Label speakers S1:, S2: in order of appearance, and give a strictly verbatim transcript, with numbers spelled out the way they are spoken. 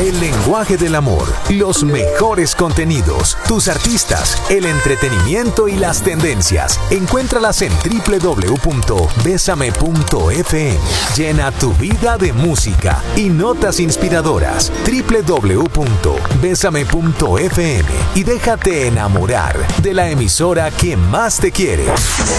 S1: El lenguaje del amor, los mejores contenidos, tus artistas, el entretenimiento y las tendencias. Encuéntralas en doble u doble u doble u punto besame punto efe eme. Llena tu vida de música y notas inspiradoras. doble u doble u doble u punto besame punto efe eme y déjate enamorar de la emisora que más te quiere.